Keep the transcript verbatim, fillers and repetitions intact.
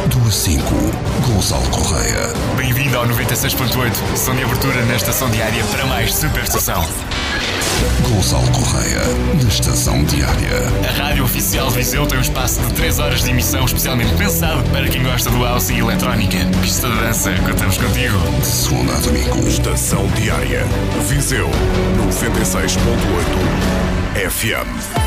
Do A cinco, Gonçalo Correia. Bem-vindo ao noventa e seis ponto oito, som de abertura na estação diária para mais Superestação. Gonçalo Correia, na estação diária. A rádio oficial de Viseu tem um espaço de três horas de emissão especialmente pensado para quem gosta do house e eletrónica. Pista de dança, contamos contigo. De segunda a domingo. Estação diária. Viseu noventa e seis ponto oito F M.